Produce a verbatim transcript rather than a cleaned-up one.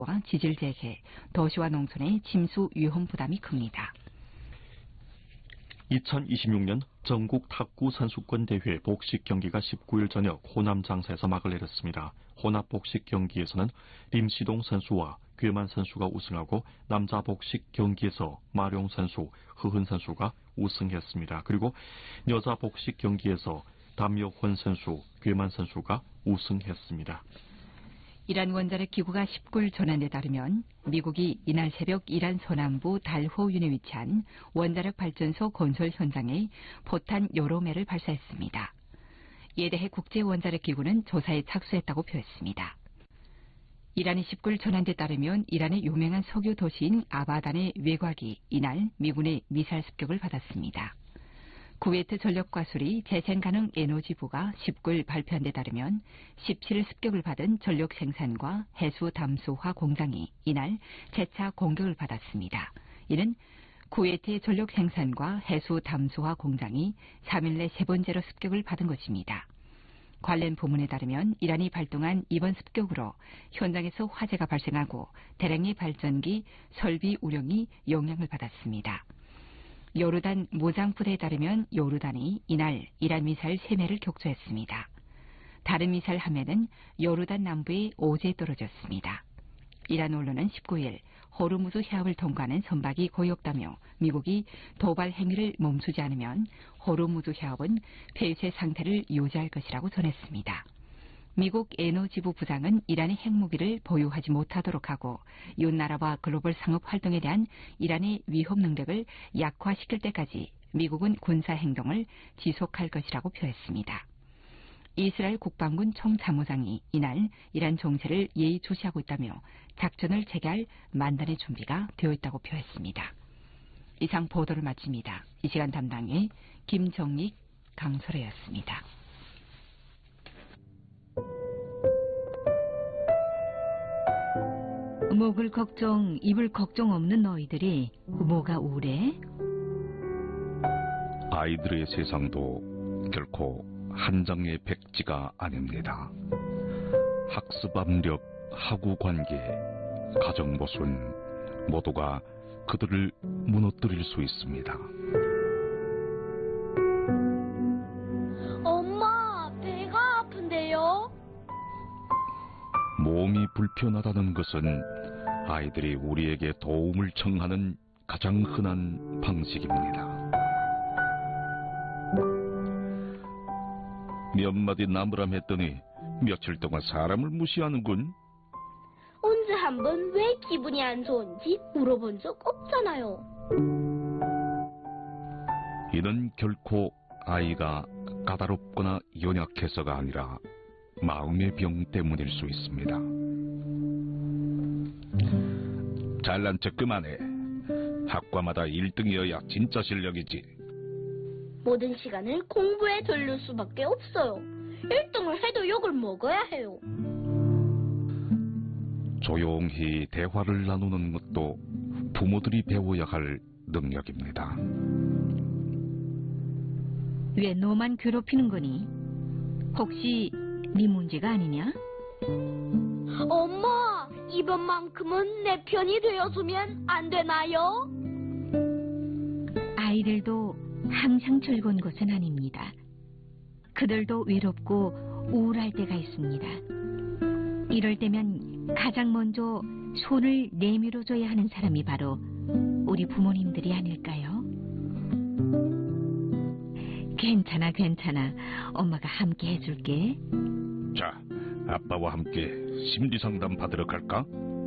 지질 재개, 도시와 농촌의 침수 위험 부담이 큽니다. 이천이십육 년 전국 탁구 선수권 대회 복식 경기가 십구 일 저녁 호남 장사에서 막을 내렸습니다. 혼합 복식 경기에서는 림시동 선수와 괴만 선수가 우승하고 남자 복식 경기에서 마룡 선수, 허흔 선수가 우승했습니다. 그리고 여자 복식 경기에서 담여훈 선수, 괴만 선수가 우승했습니다. 이란 원자력 기구가 십구 일 전한 데 따르면 미국이 이날 새벽 이란 서남부 달호윤에 위치한 원자력 발전소 건설 현장에 포탄 여러 매를 발사했습니다. 이에 대해 국제원자력 기구는 조사에 착수했다고 표했습니다. 이란이 십구 일 전한 데 따르면 이란의 유명한 석유 도시인 아바단의 외곽이 이날 미군의 미사일 습격을 받았습니다. 쿠웨이트 전력과술이 재생가능 에너지부가 십구 일 발표한 데 따르면 십칠 일 습격을 받은 전력 생산과 해수 담수화 공장이 이날 재차 공격을 받았습니다. 이는 쿠웨이트의 전력 생산과 해수 담수화 공장이 삼 일 내 세 번째로 습격을 받은 것입니다. 관련 부문에 따르면 이란이 발동한 이번 습격으로 현장에서 화재가 발생하고 대량의 발전기, 설비 운영이 영향을 받았습니다. 요르단 무장부대에 따르면 요르단이 이날 이란 미사일 세 매를 격추했습니다. 다른 미사일 한 매는 요르단 남부의 오제에 떨어졌습니다. 이란 언론은 십구 일 호르무즈 해협을 통과하는 선박이 고역다며 미국이 도발 행위를 멈추지 않으면 호르무즈 해협은 폐쇄 상태를 유지할 것이라고 전했습니다. 미국 에너지부 부장은 이란의 핵무기를 보유하지 못하도록 하고 이웃 나라와 글로벌 상업 활동에 대한 이란의 위협 능력을 약화시킬 때까지 미국은 군사 행동을 지속할 것이라고 표했습니다. 이스라엘 국방군 총참모장이 이날 이란 정세를 예의주시하고 있다며 작전을 재개할 만단의 준비가 되어 있다고 표했습니다. 이상 보도를 마칩니다. 이 시간 담당의 김정익, 강설혜였습니다. 목을 걱정, 입을 걱정 없는 너희들이 뭐가 우울해? 아이들의 세상도 결코 한 장의 백지가 아닙니다. 학습 압력, 학우 관계, 가정 모순 모두가 그들을 무너뜨릴 수 있습니다. 엄마, 배가 아픈데요? 몸이 불편하다는 것은 아이들이 우리에게 도움을 청하는 가장 흔한 방식입니다. 몇 마디 나무람했더니 며칠 동안 사람을 무시하는군. 언제 한번 왜 기분이 안 좋은지 물어본 적 없잖아요. 이는 결코 아이가 까다롭거나 연약해서가 아니라 마음의 병 때문일 수 있습니다. 잘난 척 그만해. 학과마다 일 등이어야 진짜 실력이지. 모든 시간을 공부에 돌릴 수밖에 없어요. 일 등을 해도 욕을 먹어야 해요. 조용히 대화를 나누는 것도 부모들이 배워야 할 능력입니다. 왜 너만 괴롭히는 거니? 혹시 네 문제가 아니냐? 엄마, 이번만큼은 내 편이 되어주면 안 되나요? 아이들도 항상 즐거운 것은 아닙니다. 그들도 외롭고 우울할 때가 있습니다. 이럴 때면 가장 먼저 손을 내밀어줘야 하는 사람이 바로 우리 부모님들이 아닐까요? 괜찮아, 괜찮아. 엄마가 함께 해줄게. 자, 아빠와 함께 심리상담 받으러 갈까?